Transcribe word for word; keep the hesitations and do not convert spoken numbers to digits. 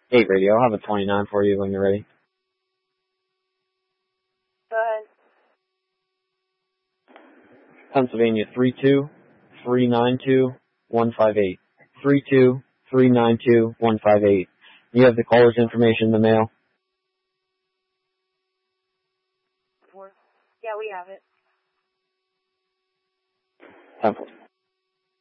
eight radio. I'll have a twenty-nine for you when you're ready. Go ahead. Pennsylvania three two three nine two one five eight. three two three nine two one five eight. You have the caller's information in the mail? Yeah, we have it. Temple.